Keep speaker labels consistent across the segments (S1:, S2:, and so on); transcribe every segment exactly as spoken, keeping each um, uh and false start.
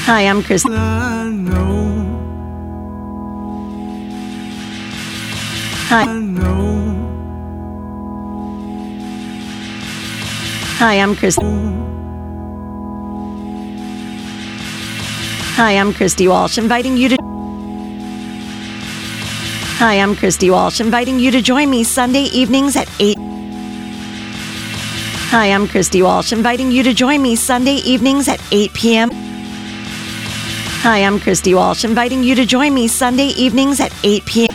S1: Hi, I'm Chris.
S2: I know.
S1: Hi.
S2: I know.
S1: Hi, I'm Chris. Hi, I'm Christy Walsh, inviting you to. Hi, I'm Christy Walsh, inviting you to join me Sunday evenings at eight. Hi, I'm Christy Walsh, inviting you to join me Sunday evenings at eight p.m. Hi, I'm Christy Walsh, inviting you to join me Sunday evenings at eight p.m.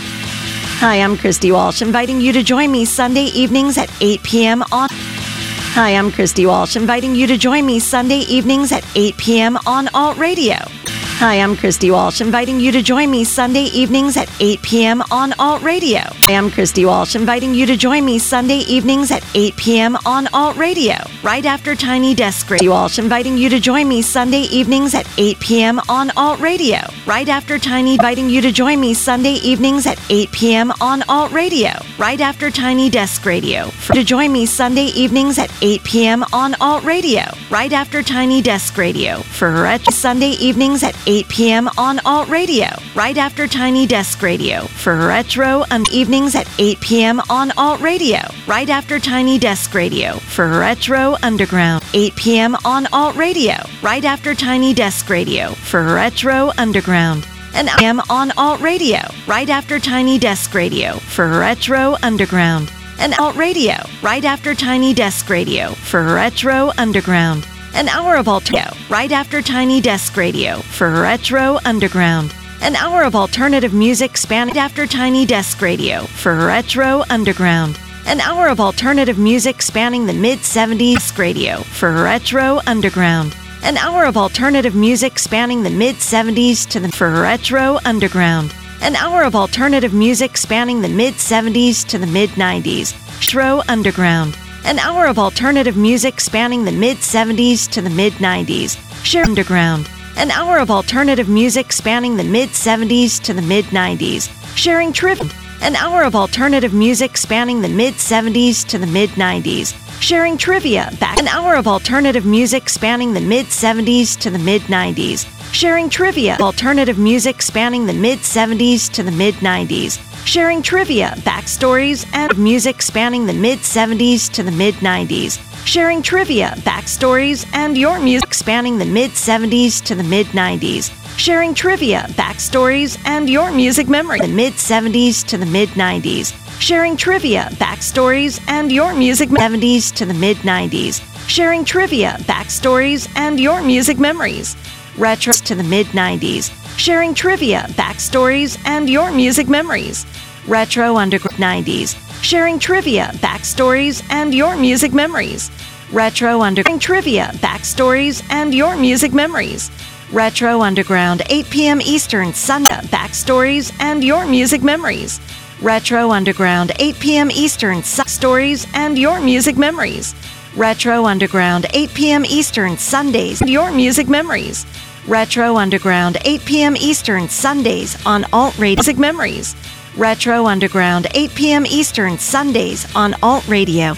S1: Hi, I'm Christy Walsh, inviting you to join me Sunday evenings at eight p.m. on. Hi, I'm Christy Walsh, inviting you to join me Sunday evenings at eight p.m. on Alt Radio. Hi, I'm Christy Walsh, inviting you to join me Sunday evenings at eight p.m. on Alt Radio. Hi, I'm Christy Walsh, inviting you to join me Sunday evenings at eight p.m. on Alt Radio, right after Tiny Desk Radio. Walsh, inviting you to join me Sunday evenings at eight p.m. on Alt Radio, right after Tiny. Inviting you to join me Sunday evenings at eight p.m. on Alt Radio, right after Tiny Desk Radio. For, to join me Sunday evenings at eight p.m. on Alt Radio, right after Tiny Desk Radio. For retro Sunday evenings at eight p.m. on Alt Radio, right after Tiny Desk Radio. For retro and evenings at eight p.m. on Alt Radio, right after Tiny Desk Radio. For retro underground, eight p.m. on Alt Radio, right after Tiny Desk Radio. For retro underground. And I am on Alt Radio, right after Tiny Desk Radio. For retro underground. And Alt Radio, right after Tiny Desk Radio. For retro underground. An hour of Alternative, right after Tiny Desk Radio. For retro underground. An hour of alternative music spanning after Tiny Desk Radio. For retro underground. An hour of alternative music spanning the mid-seventies radio. For retro underground. An hour of alternative music spanning the mid-seventies to the for retro underground. An hour of alternative music spanning the mid-seventies to the mid-nineties. Retro underground. An hour of alternative music spanning the mid-seventies to the mid-nineties. Share underground. An hour of alternative music spanning the mid-seventies to the mid-nineties. Sharing trivia. An hour of alternative music spanning the mid-seventies to the mid-nineties. Sharing trivia back. An hour of alternative music spanning the mid-seventies to the mid-nineties. Sharing trivia. Alternative music spanning the mid-seventies to the mid-nineties. Sharing trivia, backstories, and music spanning the mid-seventies to the mid-nineties. Sharing trivia, backstories, and your music spanning the mid-seventies to the mid-nineties. Sharing trivia, backstories, and your music memory the mid-seventies to the mid-nineties. Sharing trivia, backstories, and your music seventies to the mid-nineties. Sharing trivia, backstories, and your music memories. Retro to the mid-nineties. Sharing trivia, backstories, and your music memories. Retro underground nineties. Sharing trivia, backstories, and your music memories. Retro underground trivia, backstories, and your music memories. Retro underground eight p.m. Eastern Sunday backstories and your music memories. Retro underground eight p.m. Eastern stories and your music memories. Retro underground eight p.m. Eastern Sundays and your music memories. Retro Underground, eight p.m. Eastern, Sundays on Alt Radio. Music Memories. Retro Underground, eight p.m. Eastern, Sundays on Alt Radio.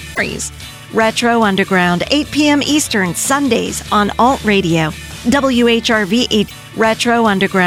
S1: Retro Underground, eight p.m. Eastern, Sundays on Alt Radio. W H R V eight. Retro Underground.